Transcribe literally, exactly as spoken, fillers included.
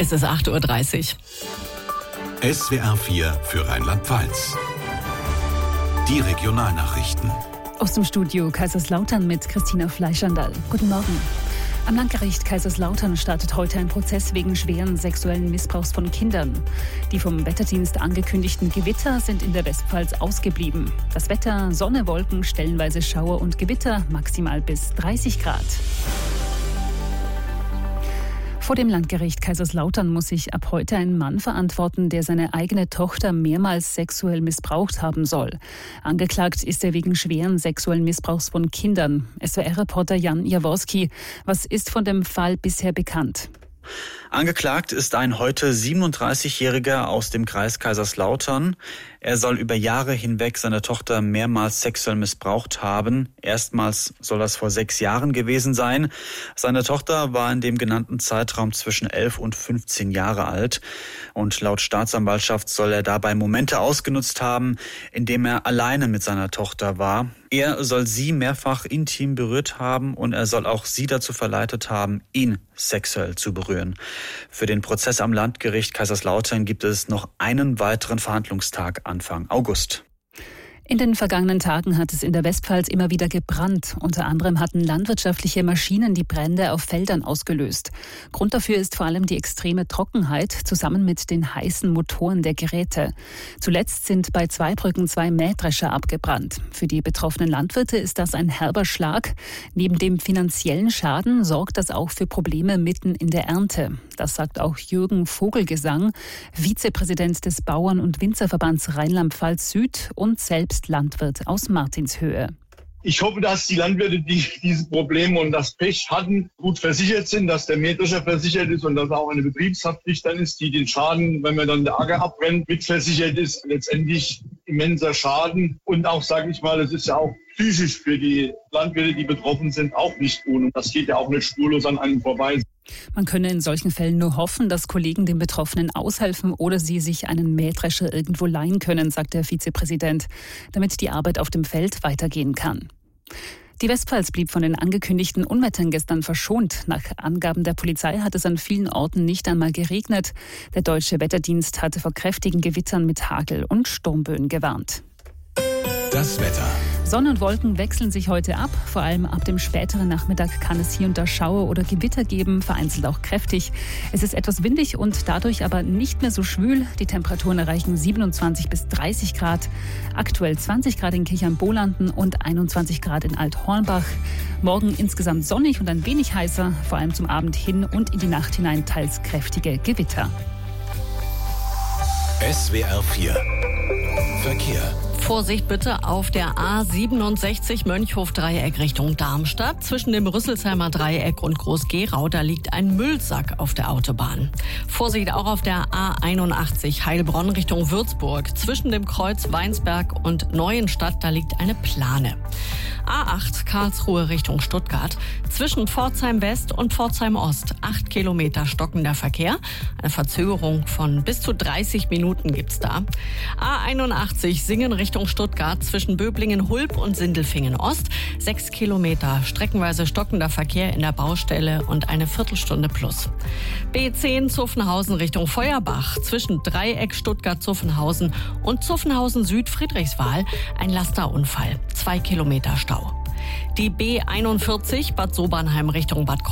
Es ist acht Uhr dreißig. S W R vier für Rheinland-Pfalz. Die Regionalnachrichten. Aus dem Studio Kaiserslautern mit Christina Fleischandl. Guten Morgen. Am Landgericht Kaiserslautern startet heute ein Prozess wegen schweren sexuellen Missbrauchs von Kindern. Die vom Wetterdienst angekündigten Gewitter sind in der Westpfalz ausgeblieben. Das Wetter: Sonne, Wolken, stellenweise Schauer und Gewitter, maximal bis dreißig Grad. Vor dem Landgericht Kaiserslautern muss sich ab heute ein Mann verantworten, der seine eigene Tochter mehrmals sexuell missbraucht haben soll. Angeklagt ist er wegen schweren sexuellen Missbrauchs von Kindern. S W R-Reporter Jan Jaworski, was ist von dem Fall bisher bekannt? Angeklagt ist ein heute siebenunddreißigjähriger aus dem Kreis Kaiserslautern. Er soll über Jahre hinweg seine Tochter mehrmals sexuell missbraucht haben. Erstmals soll das vor sechs Jahren gewesen sein. Seine Tochter war in dem genannten Zeitraum zwischen elf und fünfzehn Jahre alt. Und laut Staatsanwaltschaft soll er dabei Momente ausgenutzt haben, in denen er alleine mit seiner Tochter war. Er soll sie mehrfach intim berührt haben und er soll auch sie dazu verleitet haben, ihn sexuell zu berühren. Für den Prozess am Landgericht Kaiserslautern gibt es noch einen weiteren Verhandlungstag Anfang August. In den vergangenen Tagen hat es in der Westpfalz immer wieder gebrannt. Unter anderem hatten landwirtschaftliche Maschinen die Brände auf Feldern ausgelöst. Grund dafür ist vor allem die extreme Trockenheit zusammen mit den heißen Motoren der Geräte. Zuletzt sind bei Zweibrücken zwei Mähdrescher abgebrannt. Für die betroffenen Landwirte ist das ein herber Schlag. Neben dem finanziellen Schaden sorgt das auch für Probleme mitten in der Ernte. Das sagt auch Jürgen Vogelgesang, Vizepräsident des Bauern- und Winzerverbands Rheinland-Pfalz Süd und selbst Landwirt aus Martinshöhe. Ich hoffe, dass die Landwirte, die diese Probleme und das Pech hatten, gut versichert sind, dass der Mähdrescher versichert ist und dass auch eine Betriebshaftpflicht dann ist, die den Schaden, wenn man dann der Acker abbrennt, mitversichert ist. Letztendlich immenser Schaden und auch, sage ich mal, es ist ja auch psychisch für die Landwirte, die betroffen sind, auch nicht gut. Und das geht ja auch nicht spurlos an einem vorbei. Man könne in solchen Fällen nur hoffen, dass Kollegen den Betroffenen aushelfen oder sie sich einen Mähdrescher irgendwo leihen können, sagt der Vizepräsident, damit die Arbeit auf dem Feld weitergehen kann. Die Westpfalz blieb von den angekündigten Unwettern gestern verschont. Nach Angaben der Polizei hat es an vielen Orten nicht einmal geregnet. Der deutsche Wetterdienst hatte vor kräftigen Gewittern mit Hagel und Sturmböen gewarnt. Das Wetter. Sonne und Wolken wechseln sich heute ab. Vor allem ab dem späteren Nachmittag kann es hier und da Schauer oder Gewitter geben, vereinzelt auch kräftig. Es ist etwas windig und dadurch aber nicht mehr so schwül. Die Temperaturen erreichen siebenundzwanzig bis dreißig Grad. Aktuell zwanzig Grad in Kirchheim-Bolanden und einundzwanzig Grad in Alt-Hornbach. Morgen insgesamt sonnig und ein wenig heißer, vor allem zum Abend hin und in die Nacht hinein teils kräftige Gewitter. S W R vier Verkehr. Vorsicht bitte auf der A siebenundsechzig Mönchhof-Dreieck Richtung Darmstadt. Zwischen dem Rüsselsheimer Dreieck und Groß-Gerau, da liegt ein Müllsack auf der Autobahn. Vorsicht auch auf der A einundachtzig Heilbronn Richtung Würzburg. Zwischen dem Kreuz Weinsberg und Neuenstadt, da liegt eine Plane. A acht Karlsruhe Richtung Stuttgart. Zwischen Pforzheim West und Pforzheim Ost. Acht Kilometer stockender Verkehr. Eine Verzögerung von bis zu dreißig Minuten gibt's da. A einundachtzig Singen Richtung Stuttgart zwischen Böblingen-Hulb und Sindelfingen-Ost. Sechs Kilometer streckenweise stockender Verkehr in der Baustelle und eine Viertelstunde plus. B zehn Zuffenhausen Richtung Feuerbach zwischen Dreieck Stuttgart-Zuffenhausen und Zuffenhausen-Süd-Friedrichswal. Ein Lasterunfall. Zwei Kilometer Stau. Die B einundvierzig Bad Sobernheim Richtung Bad